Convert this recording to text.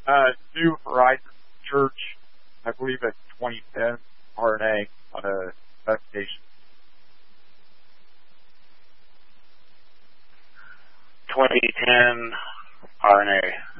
New Horizons Church, I believe at 2010 RNA on a investigation. 2010 RNA.